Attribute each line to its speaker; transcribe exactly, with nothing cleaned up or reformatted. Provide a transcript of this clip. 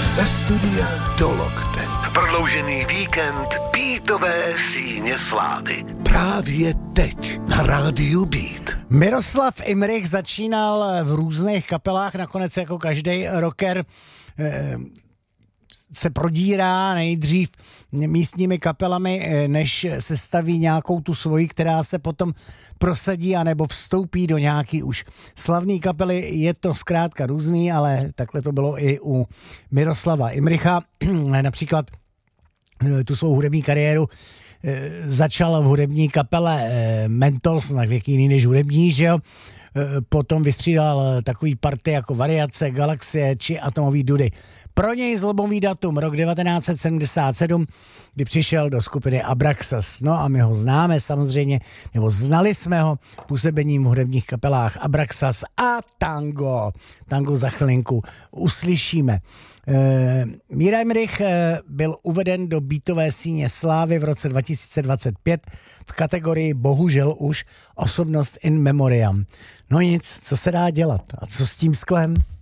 Speaker 1: Ze studia do lokte. Prodloužený víkend Beatové síně slávy. Právě teď na rádiu Beat.
Speaker 2: Miroslav Imrich začínal v různých kapelách, nakonec jako každý rocker eh, se prodírá nejdřív místními kapelami, než se staví nějakou tu svoji, která se potom prosadí anebo vstoupí do nějaký už slavný kapely. Je to zkrátka různý, ale takhle to bylo i u Miroslava Imricha. Například tu svou hudební kariéru začal v hudební kapele Mentos, na věk jiný než hudební, že jo? Potom vystřídal takový party jako Variace, Galaxie či Atomový dudy. Pro něj zlomový datum rok devatenáct set sedmdesát sedm, kdy přišel do skupiny Abraxas. No a my ho známe samozřejmě, nebo znali jsme ho působením v hudebních kapelách Abraxas a Tango. Tango za chvilinku uslyšíme. E, Míra Imrich e, byl uveden do Beatové síně slávy v roce dva tisíce dvacet pět v kategorii bohužel už osobnost in memoriam. No nic, co se dá dělat? A co s tím sklem?